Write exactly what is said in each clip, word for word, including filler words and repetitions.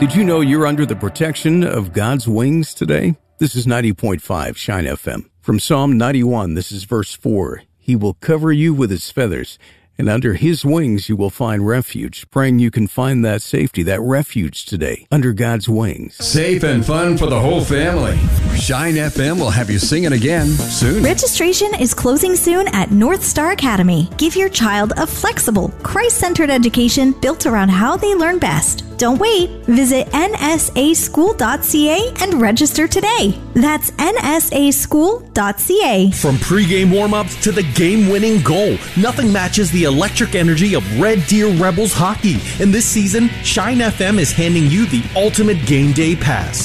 Did you know you're under the protection of God's wings today? This is ninety point five Shine F M. From Psalm ninety-one, this is verse four. He will cover you with his feathers, and under his wings you will find refuge. Praying you can find that safety, that refuge today, under God's wings. Safe and fun for the whole family. Shine F M will have you singing again soon. Registration is closing soon at North Star Academy. Give your child a flexible, Christ-centered education built around how they learn best. Don't wait. Visit N S A school dot C A and register today. That's N S A school dot C A. From pregame warm-ups to the game-winning goal, nothing matches the electric energy of Red Deer Rebels hockey. And this season, Shine F M is handing you the ultimate game day pass.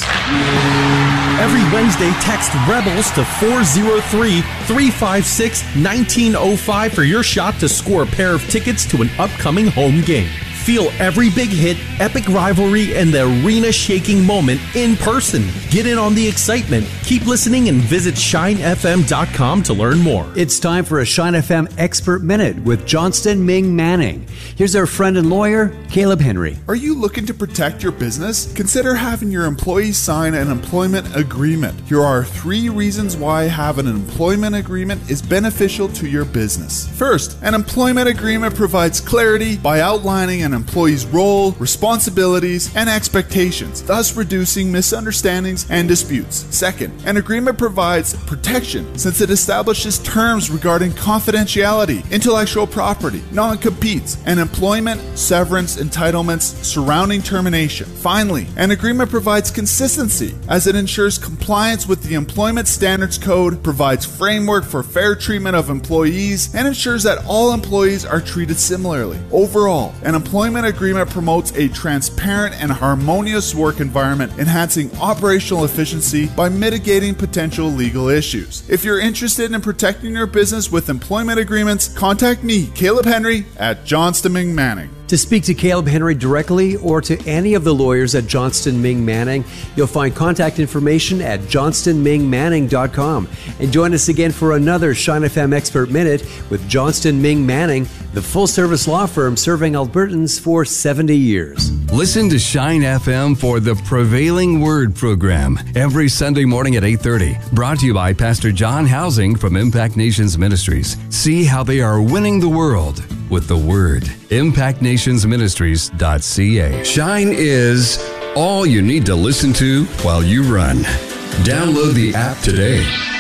Every Wednesday, text REBELS to four oh three, three five six, one nine oh five for your shot to score a pair of tickets to an upcoming home game. Feel every big hit, epic rivalry, and the arena-shaking moment in person. Get in on the excitement. Keep listening and visit shine f m dot com to learn more. It's time for a Shine F M Expert Minute with Johnston Ming Manning. Here's our friend and lawyer, Caleb Henry. Are you looking to protect your business? Consider having your employees sign an employment agreement. Here are three reasons why having an employment agreement is beneficial to your business. First, an employment agreement provides clarity by outlining an employee's role, responsibilities, and expectations, thus reducing misunderstandings and disputes. Second, an agreement provides protection since it establishes terms regarding confidentiality, intellectual property, non-competes, and employment, severance, entitlements surrounding termination. Finally, an agreement provides consistency as it ensures compliance with the Employment Standards Code, provides framework for fair treatment of employees, and ensures that all employees are treated similarly. Overall, an employment agreement promotes a transparent and harmonious work environment, enhancing operational efficiency by mitigating potential legal issues. If you're interested in protecting your business with employment agreements, contact me, Caleb Henry, at Johnston Ming Manning. To speak to Caleb Henry directly or to any of the lawyers at Johnston Ming Manning, you'll find contact information at johnston ming manning dot com. And join us again for another Shine F M Expert Minute with Johnston Ming Manning, the full-service law firm serving Albertans for seventy years. Listen to Shine F M for the Prevailing Word program every Sunday morning at eight thirty. Brought to you by Pastor John Housing from Impact Nations Ministries. See how they are winning the world with the Word. impact nations ministries dot c a. Shine is all you need to listen to while you run. Download the app today.